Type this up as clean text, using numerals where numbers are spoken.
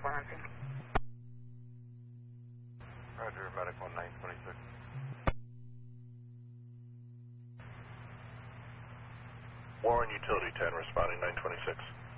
medical on scene. Roger, medic 1926. Warren Utility 10 responding 926.